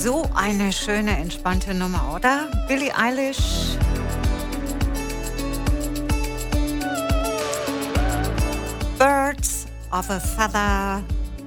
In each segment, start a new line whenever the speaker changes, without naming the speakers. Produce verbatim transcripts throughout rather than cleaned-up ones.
So eine schöne, entspannte Nummer, oder? Billie Eilish. Birds of a Feather.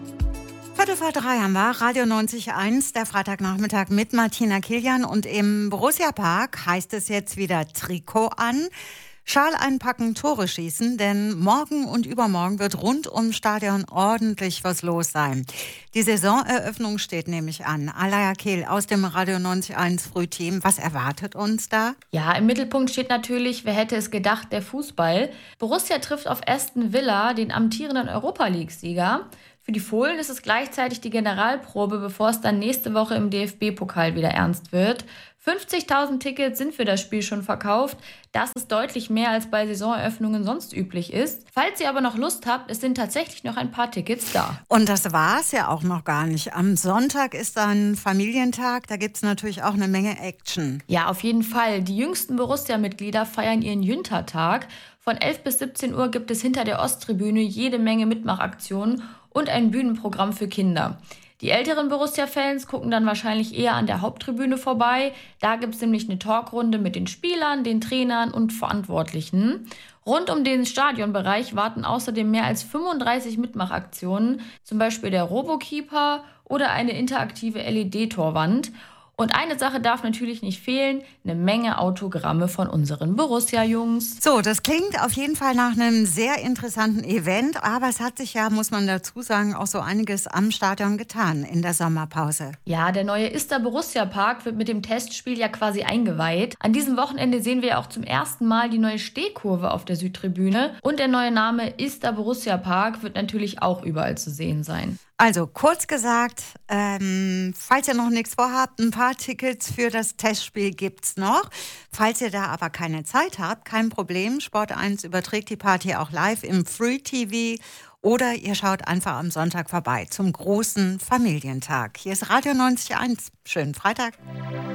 Viertel vor drei haben wir, Radio neunzig Komma eins, der Freitagnachmittag mit Martina Kilian. Und im Borussia Park heißt es jetzt wieder Trikot an. Schal einpacken, Tore schießen, denn morgen und übermorgen wird rund ums Stadion ordentlich was los sein. Die Saisoneröffnung steht nämlich an. Alaya Kehl aus dem Radio neunzig Komma eins Frühteam. Was erwartet uns da?
Ja, im Mittelpunkt steht natürlich, wer hätte es gedacht, der Fußball. Borussia trifft auf Aston Villa, den amtierenden Europa-League-Sieger. Für die Fohlen ist es gleichzeitig die Generalprobe, bevor es dann nächste Woche im D F B-Pokal wieder ernst wird. fünfzigtausend Tickets sind für das Spiel schon verkauft. Das ist deutlich mehr, als bei Saisoneröffnungen sonst üblich ist. Falls ihr aber noch Lust habt, es sind tatsächlich noch ein paar Tickets da.
Und das war es ja auch noch gar nicht. Am Sonntag ist dann Familientag. Da gibt es natürlich auch eine Menge Action.
Ja, auf jeden Fall. Die jüngsten Borussia-Mitglieder feiern ihren Jüntertag. Von elf bis siebzehn Uhr gibt es hinter der Osttribüne jede Menge Mitmachaktionen und ein Bühnenprogramm für Kinder. Die älteren Borussia-Fans gucken dann wahrscheinlich eher an der Haupttribüne vorbei. Da gibt es nämlich eine Talkrunde mit den Spielern, den Trainern und Verantwortlichen. Rund um den Stadionbereich warten außerdem mehr als fünfunddreißig Mitmachaktionen, zum Beispiel der Robokeeper oder eine interaktive L E D-Torwand. Und eine Sache darf natürlich nicht fehlen, eine Menge Autogramme von unseren Borussia-Jungs.
So, das klingt auf jeden Fall nach einem sehr interessanten Event, aber es hat sich ja, muss man dazu sagen, auch so einiges am Stadion getan in der Sommerpause.
Ja, der neue Ister Borussia Park wird mit dem Testspiel ja quasi eingeweiht. An diesem Wochenende sehen wir auch zum ersten Mal die neue Stehkurve auf der Südtribüne und der neue Name Ister Borussia Park wird natürlich auch überall zu sehen sein.
Also kurz gesagt, ähm, falls ihr noch nichts vorhabt, ein paar Tickets für das Testspiel gibt's noch. Falls ihr da aber keine Zeit habt, kein Problem. Sport eins überträgt die Party auch live im Free T V oder ihr schaut einfach am Sonntag vorbei zum großen Familientag. Hier ist Radio neunzig Komma eins. Schönen Freitag.